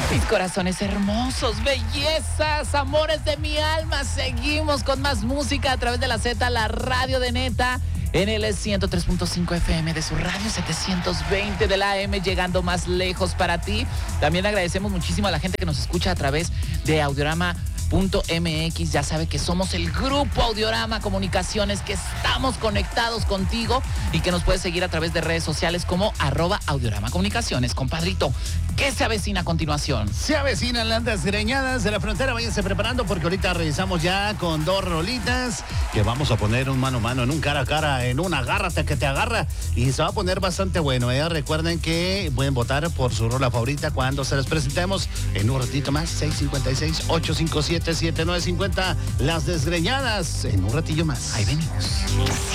Mis corazones hermosos, bellezas, amores de mi alma. Seguimos con más música a través de la Z, la radio de Neta, en el 103.5 FM de su radio 720 de la AM, llegando más lejos para ti. También agradecemos muchísimo a la gente que nos escucha a través de Audiorama.mx. Ya sabe que somos el grupo Audiorama Comunicaciones, que estamos conectados contigo y que nos puedes seguir a través de redes sociales como @Audiorama Comunicaciones. Compadrito, ¿qué se avecina a continuación? Se avecinan las desgreñadas de la frontera. Váyanse preparando porque ahorita regresamos ya con dos rolitas que vamos a poner un mano a mano, en un cara a cara, en un agárrate que te agarra, y se va a poner bastante bueno, ¿eh? Recuerden que pueden votar por su rola favorita cuando se les presentemos en un ratito más. 656-857-7950. Las desgreñadas en un ratillo más. Ahí venimos.